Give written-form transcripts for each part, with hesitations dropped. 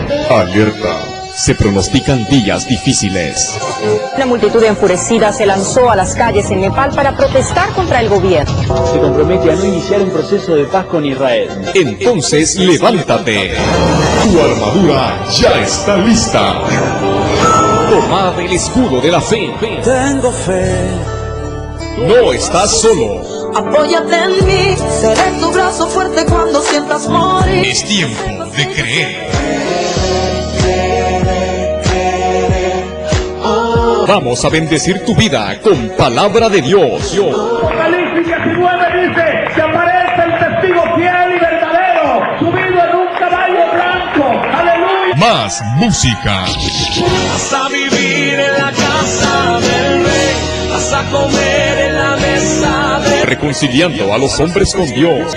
Alerta. Se pronostican días difíciles. Una multitud enfurecida se lanzó a las calles en Nepal para protestar contra el gobierno. Se compromete a no iniciar un proceso de paz con Israel. Entonces, levántate. Tu armadura ya está lista. Tomad el escudo de la fe. Tengo fe. No estás solo. Apóyate en mí. Seré tu brazo fuerte cuando sientas morir. Es tiempo de creer. Vamos a bendecir tu vida con palabra de Dios. Apocalipsis 19 dice que aparece el testigo fiel y verdadero, subido en un caballo blanco. ¡Aleluya! Más música. Vas a vivir en la casa del rey. Vas a comer en la mesa del rey. Reconciliando a los hombres con Dios.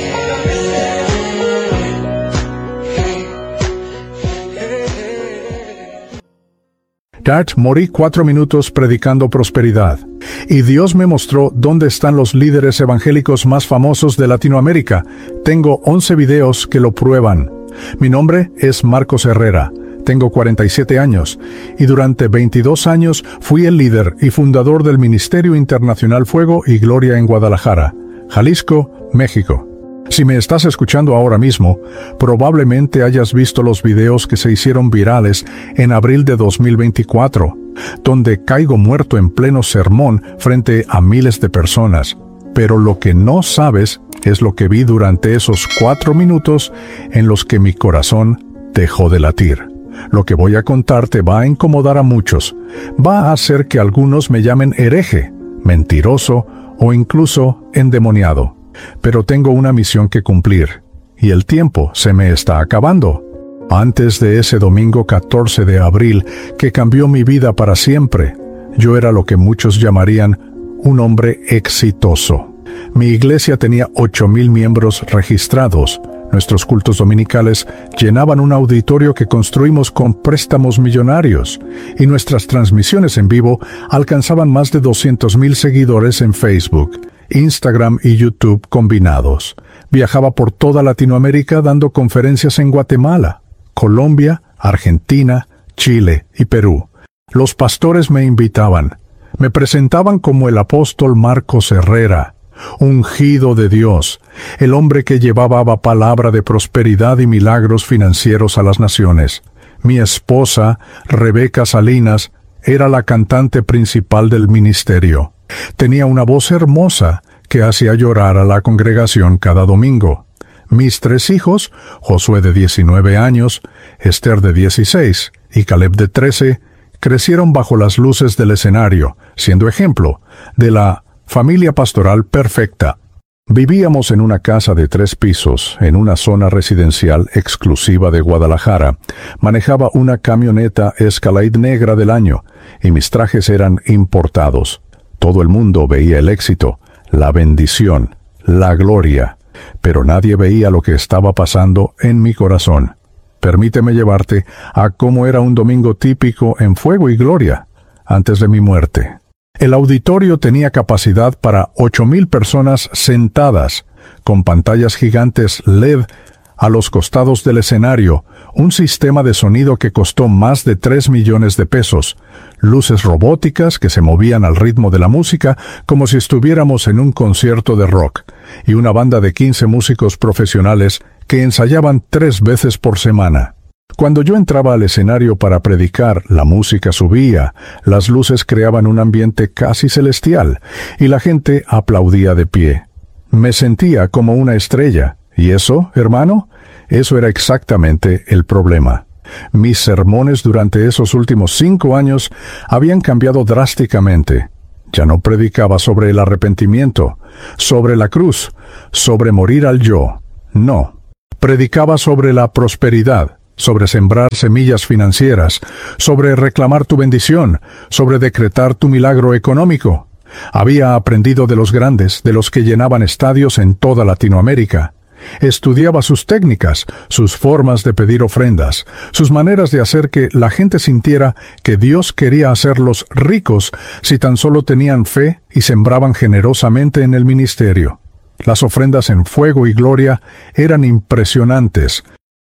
Dad, morí 4 minutos predicando prosperidad. Y Dios me mostró dónde están los líderes evangélicos más famosos de Latinoamérica. Tengo 11 videos que lo prueban. Mi nombre es Marcos Herrera. Tengo 47 años. Y durante 22 años fui el líder y fundador del Ministerio Internacional Fuego y Gloria en Guadalajara, Jalisco, México. Si me estás escuchando ahora mismo, probablemente hayas visto los videos que se hicieron virales en abril de 2024, donde caigo muerto en pleno sermón frente a miles de personas. Pero lo que no sabes es lo que vi durante esos 4 minutos en los que mi corazón dejó de latir. Lo que voy a contarte va a incomodar a muchos. Va a hacer que algunos me llamen hereje, mentiroso o incluso endemoniado. Pero tengo una misión que cumplir, y el tiempo se me está acabando. Antes de ese domingo 14 de abril, que cambió mi vida para siempre, yo era lo que muchos llamarían un hombre exitoso. Mi iglesia tenía 8,000 miembros registrados. Nuestros cultos dominicales llenaban un auditorio que construimos con préstamos millonarios, y nuestras transmisiones en vivo alcanzaban más de 200,000 seguidores en Facebook, Instagram y YouTube combinados. Viajaba por toda Latinoamérica dando conferencias en Guatemala, Colombia, Argentina, Chile y Perú. Los pastores me invitaban. Me presentaban como el apóstol Marcos Herrera, ungido de Dios, el hombre que llevaba palabra de prosperidad y milagros financieros a las naciones. Mi esposa, Rebeca Salinas, era la cantante principal del ministerio. Tenía una voz hermosa que hacía llorar a la congregación cada domingo. Mis 3 hijos, Josué de 19 años, Esther de 16 y Caleb de 13, crecieron bajo las luces del escenario, siendo ejemplo de la familia pastoral perfecta. Vivíamos en una casa de 3 pisos, en una zona residencial exclusiva de Guadalajara. Manejaba una camioneta Escalade negra del año, y mis trajes eran importados. Todo el mundo veía el éxito, la bendición, la gloria, pero nadie veía lo que estaba pasando en mi corazón. Permíteme llevarte a cómo era un domingo típico en Fuego y Gloria, antes de mi muerte. El auditorio tenía capacidad para 8,000 personas sentadas, con pantallas gigantes LED a los costados del escenario, un sistema de sonido que costó más de 3 millones de pesos, luces robóticas que se movían al ritmo de la música como si estuviéramos en un concierto de rock, y una banda de 15 músicos profesionales que ensayaban 3 veces por semana. Cuando yo entraba al escenario para predicar, la música subía, las luces creaban un ambiente casi celestial, y la gente aplaudía de pie. Me sentía como una estrella, y eso, hermano, eso era exactamente el problema. Mis sermones durante esos últimos 5 años habían cambiado drásticamente. Ya no predicaba sobre el arrepentimiento, sobre la cruz, sobre morir al yo. No. Predicaba sobre la prosperidad, sobre sembrar semillas financieras, sobre reclamar tu bendición, sobre decretar tu milagro económico. Había aprendido de los grandes, de los que llenaban estadios en toda Latinoamérica. Estudiaba sus técnicas, sus formas de pedir ofrendas, sus maneras de hacer que la gente sintiera que Dios quería hacerlos ricos si tan solo tenían fe y sembraban generosamente en el ministerio. Las ofrendas en Fuego y Gloria eran impresionantes.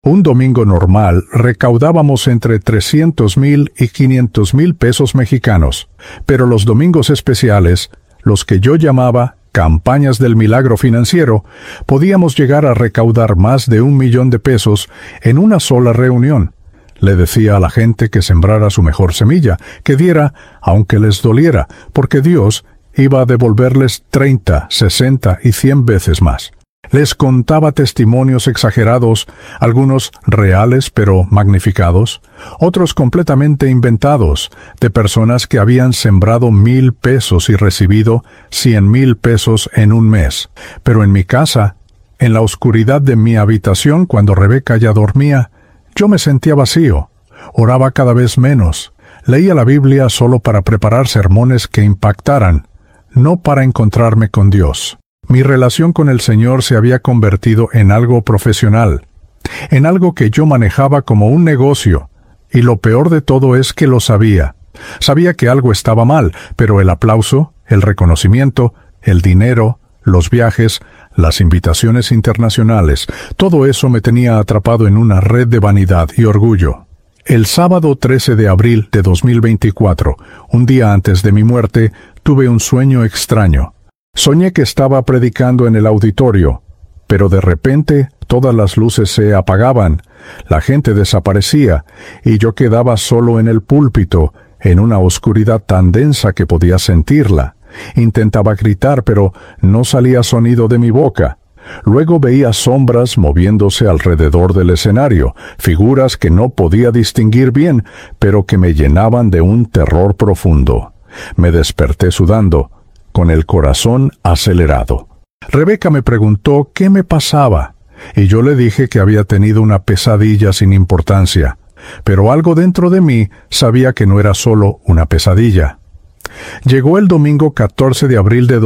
Un domingo normal recaudábamos entre 300,000 y 500,000 pesos mexicanos, pero los domingos especiales, los que yo llamaba campañas del milagro financiero, podíamos llegar a recaudar más de 1,000,000 de pesos en una sola reunión. Le decía a la gente que sembrara su mejor semilla, que diera, aunque les doliera, porque Dios iba a devolverles 30, 60 y 100 veces más. Les contaba testimonios exagerados, algunos reales pero magnificados, otros completamente inventados, de personas que habían sembrado 1,000 pesos y recibido 100,000 pesos en un mes. Pero en mi casa, en la oscuridad de mi habitación cuando Rebeca ya dormía, yo me sentía vacío, oraba cada vez menos, leía la Biblia solo para preparar sermones que impactaran, no para encontrarme con Dios. Mi relación con el Señor se había convertido en algo profesional, en algo que yo manejaba como un negocio, y lo peor de todo es que lo sabía. Sabía que algo estaba mal, pero el aplauso, el reconocimiento, el dinero, los viajes, las invitaciones internacionales, todo eso me tenía atrapado en una red de vanidad y orgullo. El sábado 13 de abril de 2024, un día antes de mi muerte, tuve un sueño extraño. Soñé que estaba predicando en el auditorio, pero de repente todas las luces se apagaban, la gente desaparecía, y yo quedaba solo en el púlpito, en una oscuridad tan densa que podía sentirla. Intentaba gritar, pero no salía sonido de mi boca. Luego veía sombras moviéndose alrededor del escenario, figuras que no podía distinguir bien, pero que me llenaban de un terror profundo. Me desperté sudando, con el corazón acelerado. Rebeca me preguntó qué me pasaba, y yo le dije que había tenido una pesadilla sin importancia, pero algo dentro de mí sabía que no era solo una pesadilla. Llegó el domingo 14 de abril de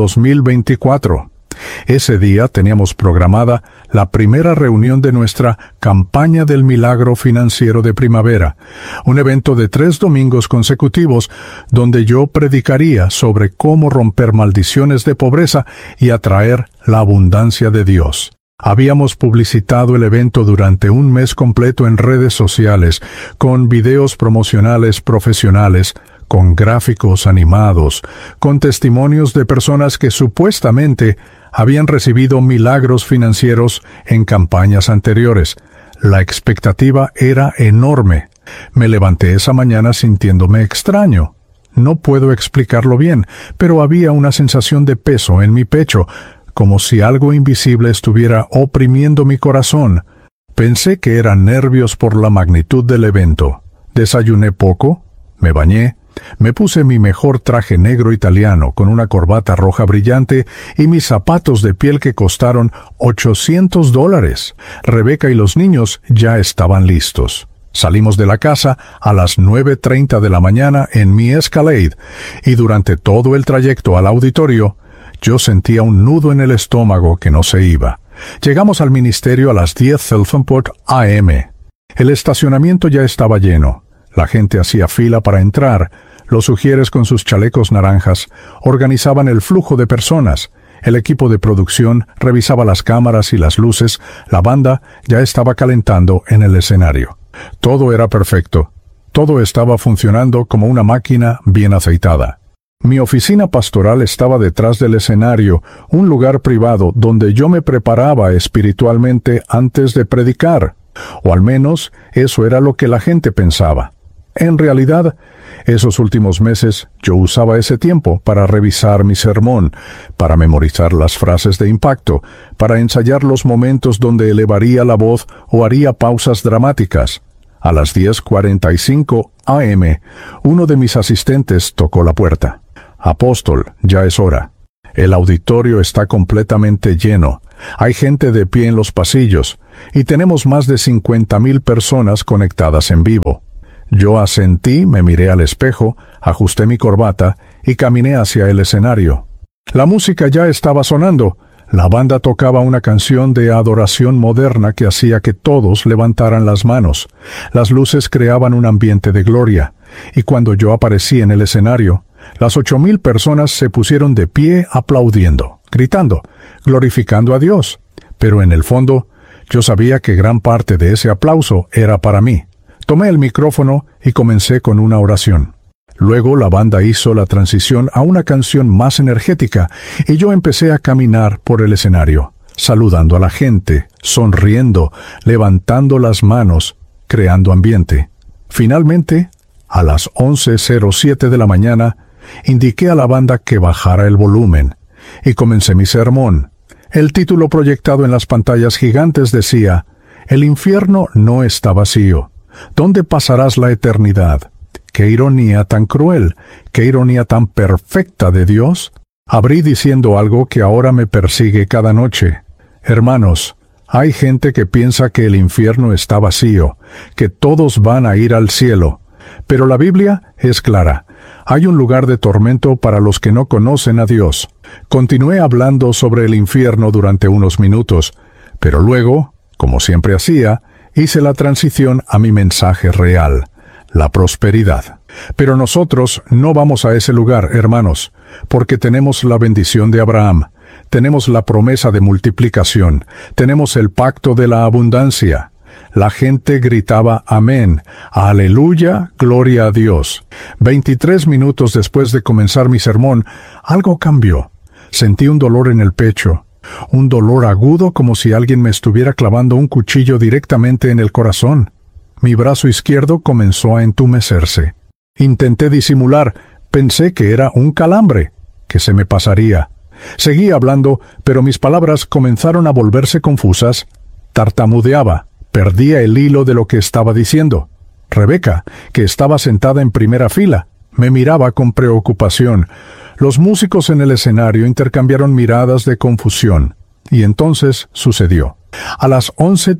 2024. Ese día teníamos programada la primera reunión de nuestra campaña del milagro financiero de primavera, un evento de 3 domingos consecutivos donde yo predicaría sobre cómo romper maldiciones de pobreza y atraer la abundancia de Dios. Habíamos publicitado el evento durante un mes completo en redes sociales, con videos promocionales profesionales, con gráficos animados, con testimonios de personas que supuestamente habían recibido milagros financieros en campañas anteriores. La expectativa era enorme. Me levanté esa mañana sintiéndome extraño. No puedo explicarlo bien, pero había una sensación de peso en mi pecho, como si algo invisible estuviera oprimiendo mi corazón. Pensé que eran nervios por la magnitud del evento. Desayuné poco, me bañé, me puse mi mejor traje negro italiano con una corbata roja brillante y mis zapatos de piel que costaron $800. Rebeca y los niños ya estaban listos. Salimos de la casa a las 9:30 de la mañana en mi Escalade, y durante todo el trayecto al auditorio, yo sentía un nudo en el estómago que no se iba. Llegamos al ministerio a las 10 Selfenport AM. El estacionamiento ya estaba lleno. La gente hacía fila para entrar. Los ujieres con sus chalecos naranjas organizaban el flujo de personas. El equipo de producción revisaba las cámaras y las luces. La banda ya estaba calentando en el escenario. Todo era perfecto. Todo estaba funcionando como una máquina bien aceitada. Mi oficina pastoral estaba detrás del escenario, un lugar privado donde yo me preparaba espiritualmente antes de predicar. O al menos eso era lo que la gente pensaba. En realidad, esos últimos meses yo usaba ese tiempo para revisar mi sermón, para memorizar las frases de impacto, para ensayar los momentos donde elevaría la voz o haría pausas dramáticas. A las 10:45 AM, uno de mis asistentes tocó la puerta. «Apóstol, ya es hora. El auditorio está completamente lleno. Hay gente de pie en los pasillos, y tenemos más de 50,000 personas conectadas en vivo». Yo asentí, me miré al espejo, ajusté mi corbata y caminé hacia el escenario. La música ya estaba sonando. La banda tocaba una canción de adoración moderna que hacía que todos levantaran las manos. Las luces creaban un ambiente de gloria, y cuando yo aparecí en el escenario, las 8,000 personas se pusieron de pie aplaudiendo, gritando, glorificando a Dios. Pero en el fondo, Yo sabía que gran parte de ese aplauso era para mí. Tomé el micrófono y comencé con una oración. Luego la banda hizo la transición a una canción más energética y yo empecé a caminar por el escenario, saludando a la gente, sonriendo, levantando las manos, creando ambiente. Finalmente, a las 11:07 de la mañana, indiqué a la banda que bajara el volumen y comencé mi sermón. El título proyectado en las pantallas gigantes decía: «El infierno no está vacío. ¿Dónde pasarás la eternidad?» ¡Qué ironía tan cruel! ¡Qué ironía tan perfecta de Dios! Abrí diciendo algo que ahora me persigue cada noche. Hermanos, hay gente que piensa que el infierno está vacío, que todos van a ir al cielo. Pero la Biblia es clara. Hay un lugar de tormento para los que no conocen a Dios. Continué hablando sobre el infierno durante unos minutos, pero luego, como siempre hacía, hice la transición a mi mensaje real: la prosperidad. Pero nosotros no vamos a ese lugar, hermanos, porque tenemos la bendición de Abraham, tenemos la promesa de multiplicación, tenemos el pacto de la abundancia. La gente gritaba amén, aleluya, gloria a Dios. 23 minutos después de comenzar mi sermón, algo cambió. Sentí un dolor en el pecho, un dolor agudo como si alguien me estuviera clavando un cuchillo directamente en el corazón. Mi brazo izquierdo comenzó a entumecerse. Intenté disimular, pensé que era un calambre, que se me pasaría. Seguí hablando, pero mis palabras comenzaron a volverse confusas. Tartamudeaba, perdía el hilo de lo que estaba diciendo. Rebeca, que estaba sentada en primera fila, me miraba con preocupación. Los músicos en el escenario intercambiaron miradas de confusión. Y entonces sucedió. A las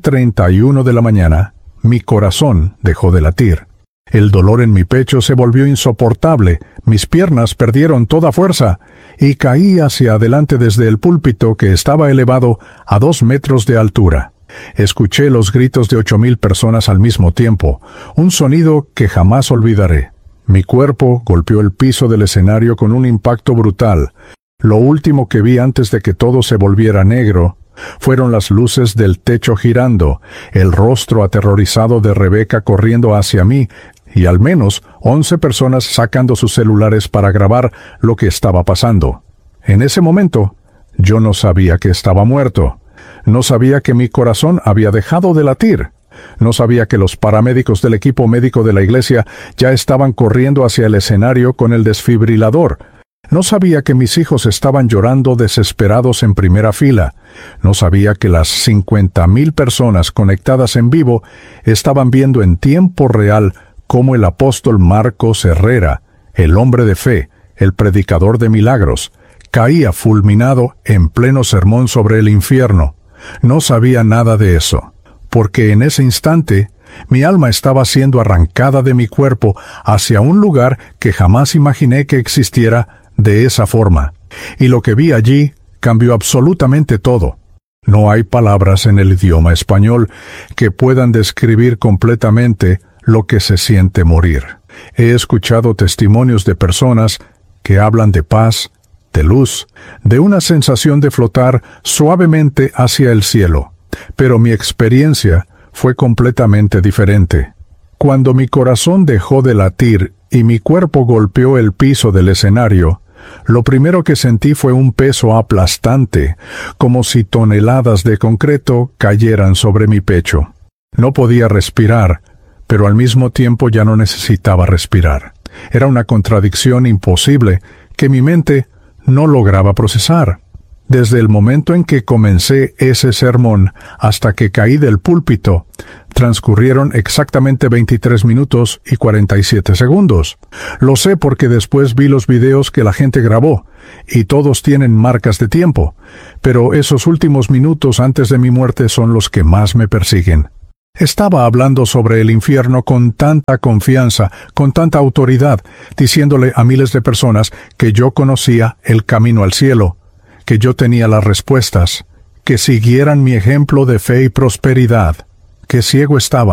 11:31 de la mañana, mi corazón dejó de latir. El dolor en mi pecho se volvió insoportable, mis piernas perdieron toda fuerza, y caí hacia adelante desde el púlpito que estaba elevado a 2 metros de altura. Escuché los gritos de 8,000 personas al mismo tiempo, un sonido que jamás olvidaré. Mi cuerpo golpeó el piso del escenario con un impacto brutal. Lo último que vi antes de que todo se volviera negro fueron las luces del techo girando, el rostro aterrorizado de Rebeca corriendo hacia mí, y al menos 11 personas sacando sus celulares para grabar lo que estaba pasando. En ese momento, yo no sabía que estaba muerto. No sabía que mi corazón había dejado de latir. No sabía que los paramédicos del equipo médico de la iglesia ya estaban corriendo hacia el escenario con el desfibrilador. No sabía que mis hijos estaban llorando desesperados en primera fila. No sabía que las 50,000 personas conectadas en vivo estaban viendo en tiempo real cómo el apóstol Marcos Herrera, el hombre de fe, el predicador de milagros, caía fulminado en pleno sermón sobre el infierno. No sabía nada de eso, porque en ese instante mi alma estaba siendo arrancada de mi cuerpo hacia un lugar que jamás imaginé que existiera de esa forma. Y lo que vi allí cambió absolutamente todo. No hay palabras en el idioma español que puedan describir completamente lo que se siente morir. He escuchado testimonios de personas que hablan de paz, de luz, de una sensación de flotar suavemente hacia el cielo. Pero mi experiencia fue completamente diferente. Cuando mi corazón dejó de latir y mi cuerpo golpeó el piso del escenario, lo primero que sentí fue un peso aplastante, como si toneladas de concreto cayeran sobre mi pecho. No podía respirar, pero al mismo tiempo ya no necesitaba respirar. Era una contradicción imposible que mi mente no lograba procesar. Desde el momento en que comencé ese sermón hasta que caí del púlpito, transcurrieron exactamente 23 minutos y 47 segundos. Lo sé porque después vi los videos que la gente grabó, y todos tienen marcas de tiempo, pero esos últimos minutos antes de mi muerte son los que más me persiguen. Estaba hablando sobre el infierno con tanta confianza, con tanta autoridad, diciéndole a miles de personas que yo conocía el camino al cielo, que yo tenía las respuestas, que siguieran mi ejemplo de fe y prosperidad. Qué ciego estaba.